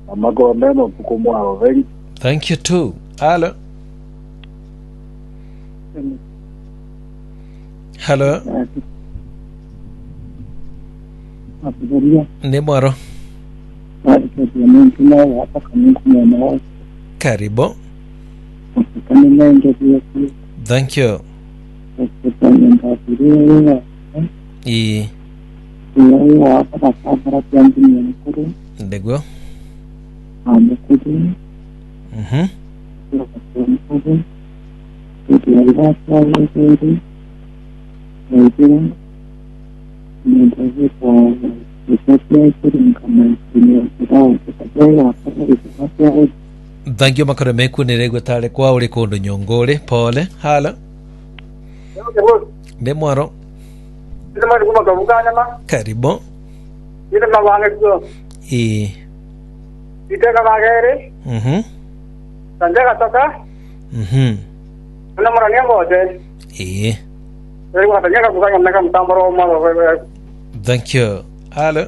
Magomeno kukumwa wengi. Thank you too. Hello. Hello. Nemwaro. Karibu. Thank you. Ndego. Thank you makaro meku niregwe tale kwa uri kondo nyongole pole hala Demwaro karibu Iteka magere. Sanjaga toka. Ana marania ngoje. Wewe unataka kufanya mnaka mtambaro mwa. Thank you. Hello.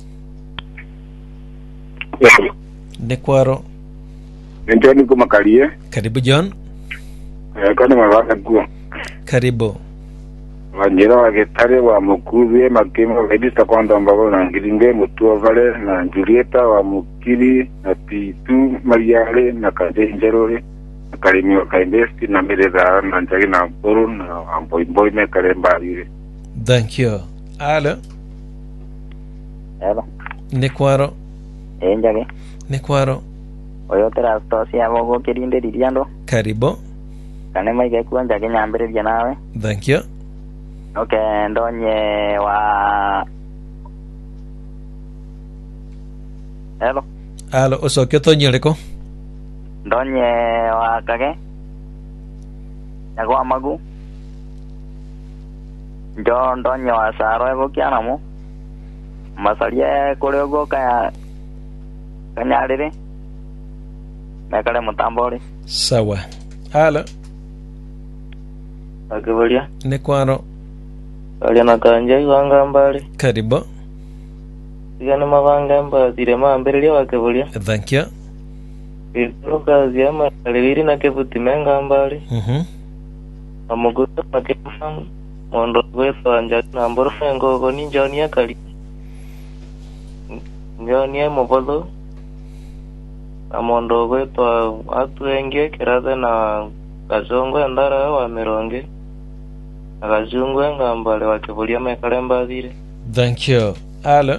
Nekwaro. Njoni kumakalie. Karibu John. Kani mawaka guo. Karibu. Wanjira waketare wa mukuzie makema vedista kwanda mbabo na ngiringe mutuwa vale na Julieta wa mukiri na Pitu Mariale na Kadenjerore na Karimio Kaindesti na Mereza na Njagi na Mpuru na Amboimboi me Karembarire. Thank you. Hello. Hello. Nekwaro. Njagi. Nekwaro. Oyotera stosi ya mogo kirinde diriando. Karibu. Kane maige kuwa Njagi nyambere janawe. Thank you. Okay, ndonye wa Hello. Hello, osokyo tonyereko. Ndonye wa kage. Yago amagu. Ndonye wa saro ego kiana mo. Masalia kolego kaya kanyarire. Nakale mutambori. Sawa. Hello. Akabulia. Nekwaro. Ali nakanja iwanga mbali. Karibu. Sigana mavanga mbali direma mbele wakabulia. Thank you. Kazi ama aliviri na kevuti menga mbali. Amuguta makema mondo kwetu anja na mboro ngo ni njoni akali. Njoni mobodo. Amondo kwetu atu enge kirada na kazongo ndara wa mironge. Akazungwe ngambale wakibulia mekalemba zile. Thank you. Hello.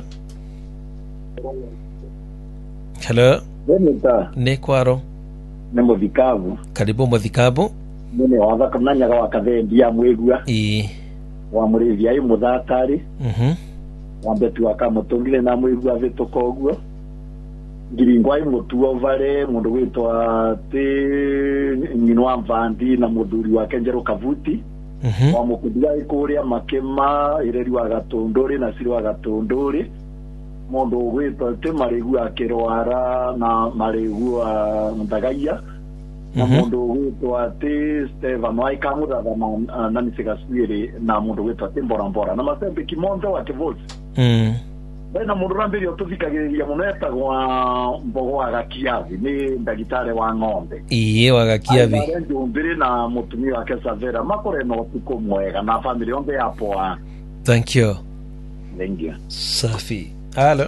Hello. Benita. Nekwaro. Nemo vikavu. Karibu mwadhikabu. Nene waga kamnanya wa kavendia mwegua. Wa murevia ayo muthatari. Wa betu akamutungire na mwegua vitokoguo. Ngiringwa ayo mutuo vale mundu witwa te nyinwa mvandi na muduri wa Kenjero Kavuti. Wa mukudia ikuria makema ireri wa gatondore na siri wa gatondore mundu witwa te maregu akirwara na maregu ndagaia na mundu witwa te Steven Waikamura na nisigaswire na mundu witwa te Mbora na masembe kimondo wa Kivosi bena mundu rambiri otuvikagiria muneta gwa mbogo wa Gakiavi ni ndagitare wa ng'ombe wa Gakiavi ndumbiri na mutumia wake Savera makore no tuko mwega na family yonde hapo. Thank you. Thank you. Safi. Hello.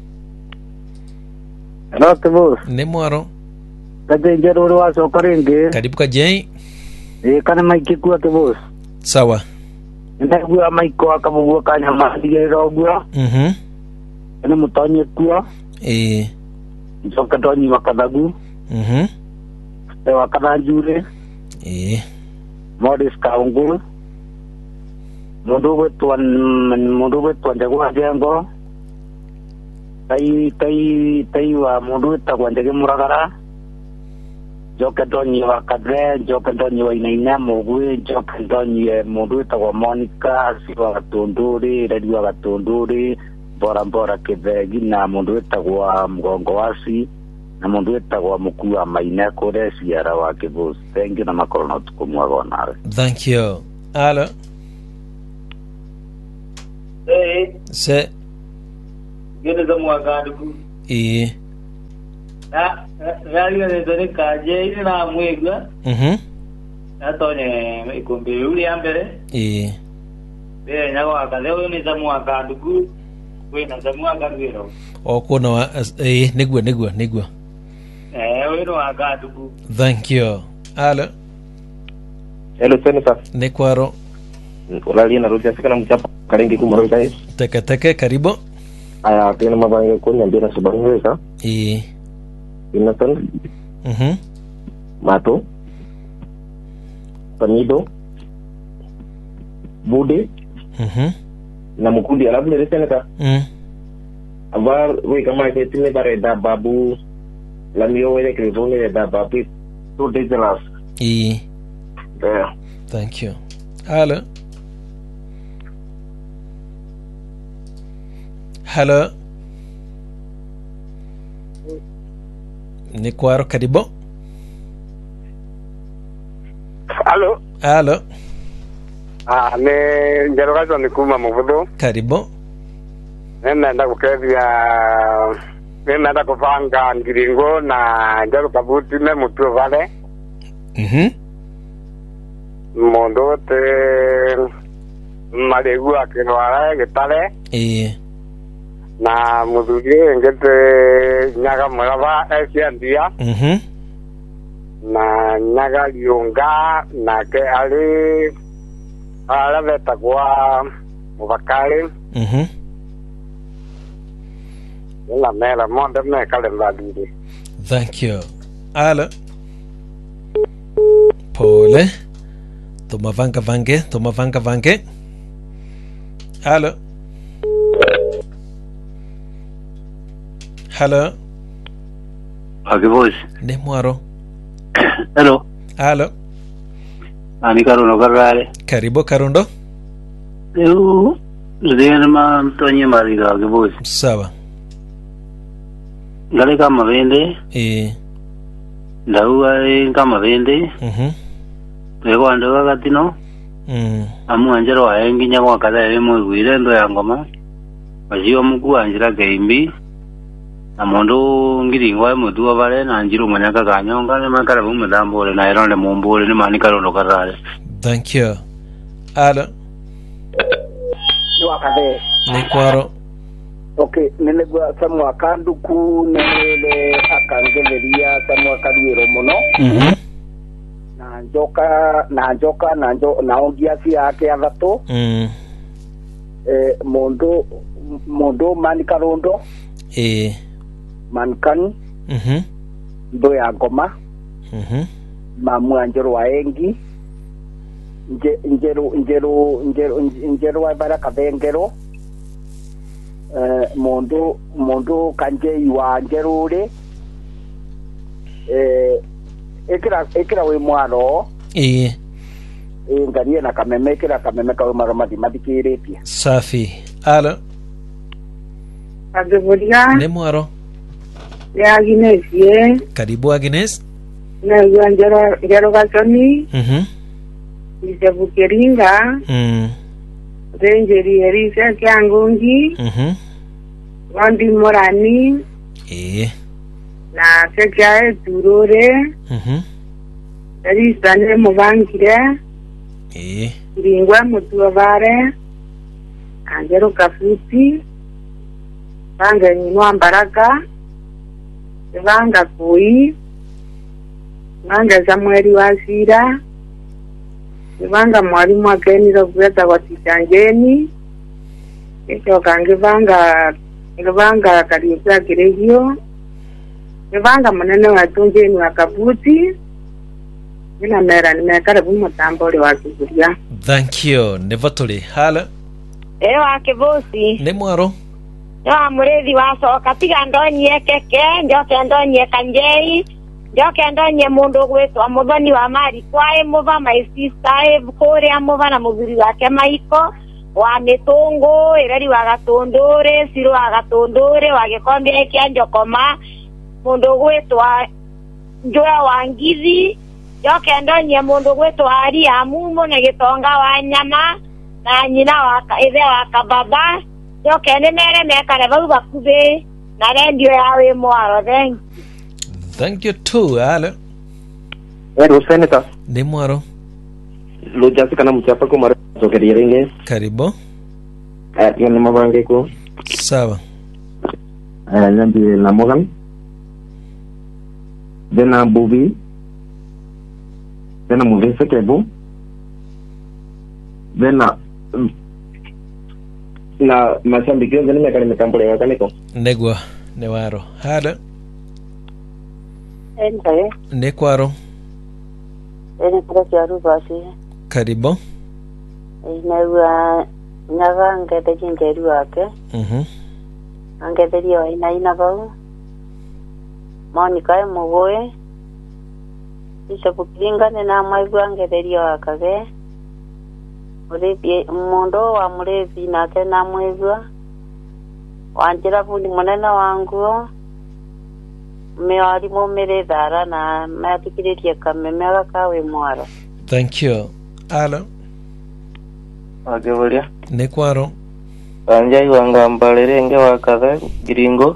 Hello Kibos. Nemwaro. Kadenjerore wa sokarenge. Karibu kajei. Kana maiki kwa Kibos. Sawa. Ndagua maiko akabuwa kanya madigero ogwa. Ene mutonye kwa. Nsoka tonyi wakadagu. Te wakadajure. Modis kaunguru. Mundu wetu njagwa jengo. Tai wa mundu wetu kwa njage muragara. Joka tonyi wakadre, joka tonyi wa inaina mogwe, joka tonyi mundu wetu kwa Monica, siwa gatunduri, redio gatunduri. Bora kivegi na mundu wetagwa mgongo wasi na mundu wetagwa mukua maina kore siara wa Kibos. Thank you na makorono tukumwaga nawe. Thank you. Hello. Hey. Se. Gene za mwaga ndugu. Gari de dore kaje na mwega. Atonye ikumbi uli ambere. Nyago akaleo ni zamu akadugu. We na zamu akagwero. Okona wa negwa. We no akadugu. Thank you. Hello, Senator. Nekwaro. Unalia na rudia sika na mchapa karengi kumaro kai. Teke karibu. Aya tena mabange kunya mbira subange ka. Innocent. Mato. Panido. Bude. Na mukundi alafu ni Senator. Avar we kama ketine bare da babu lamio wele krivone da babu to dangerous. Yeah. Thank you. Hello. Nekwaro karibu. Hello. Ne njarogazo nikuma muvudo. Karibu. Nenda kuvanga ngiringo na njaro kabuti me mutu vale. Mondo te malegu akinwara getale. Na mudugi ngete nyaga muraba esiandia. Na nyaga liunga na ke ali ala veta kwa mubakale. La mera monde me kalenda didi. Thank you. Hello. Pole. Toma vanga vange. Hello. Voice. Nemwaro. Hello. Ani Karundo Karare. Karibu Karundo. Zema Antonio Mariga Voice. Sawa. Ngale kama vende. Ndaua kama vende. Lego ando gatino. Amu anjero aengi nyako akada mu gwire ndo ya ngoma. Bajiwa muku anjira gaimbi. Amondo ngiringwa mudu abale na anjiro manyaka kanyonga ne makara bu mudambole na ironle mumbole ne mani Karundo Karare. Thank you. Hello. Wakade. Nekwaro. Okay, nenegwa samwa kanduku nele akangeveria samwa kadwiro muno. Na ongia si yake athato. Mondo mani Karundo. Mankani. Ndo ya ngoma. Mamu anjero waengi. Njero wa baraka bengero. Mondo kanje iwa njerure. Ekira we mwaro. Nganie na kameme kawe maromadi madikirepia. Safi. Hello. Agevoria. Nemwaro. Ya Agnes ye. Karibu Agnes. Na njero gatoni. Isebu Keringa. Renjeri Erisa Kiangungi. Wandi Morani. Na Sekia Turore. Erisa ne Mubangire. Lingwa Mutuavare. Anjero Kafuti. Banga Nyinwa Mbaraka. Banga Kui. Banga Samueli Wasira. Banga mwalimu akenira kuweta kwa Tichangeni. Kisho kange banga kariukia kiregio. Banga manene wa Tunjeni wa Kabuti. Ina mera nimekara bumutambole wa Kiburia. Thank you. Nevatole. Hello. Ewa Kibosi. Nemwaro. Ewa murezi waso katika ndonye keke, njoke ndonye kanjei. Njoke ndonye mundu gwetwa muthoni wa mari kwae muva maisistae kore amuva na muguri wake maiko wa mitungu ireri wa gatundure siru wa gatundure wa gikombe kia njokoma mundu gwetwa njoya wa ngithi. Njoke ndonye mundu gwetwa ari amumo na gitonga wa nyama na nyina wa ithe wa kababa. Njoke nemere mekare bau bakube na rendio yawe mwaro. Thank you. Thank you too. Halo. Senator. Ni mwaro. Lujasi kana mchapa ko mara sokeri ringe. Karibu. Ngani mabange ko. Sawa. Nyambi na Morgan. Dena Bubi. Dena Muvese Kebu. Dena na masambikio zeni mekani mekampole wakaniko. Negwa newaro. Halo. Ende. Nekwaro. Ene presi arubasi. Karibu. Inewa naga ngete jinjeru wake. Angetheri wa ina bau. Monica mugoe. Isa kukiringane na maigwa ngetheri wa kage. Uripi mundo wa murevi na tena mwegwa. Wanjira fundi munena wangu. Mewari momere dara na matikiritie kamemera kawe mwaro. Thank you. Halo. Agevolia. Nekwaro. Anjai wangambalere nge wakathe giringo.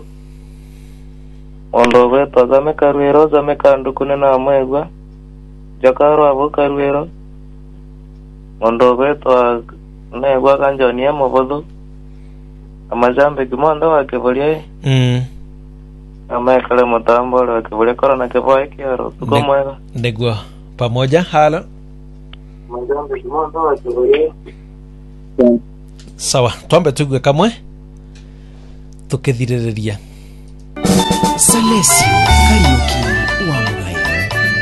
Ondowe tozame karuero zame kandukune na mwegwa. Jakaro abo karuero. Ondowe to negwa kanjonia mobodo. Amajambe kimondo wakevolia. Amekale mutambo wakevolia korona kevoe kiaro. Tuko mwega. Negwa pamoja. Halo. Majambe kimondo wakevolia. Sawa, twambe tugwe kamwe tukithiriria. Salesi Kariuki.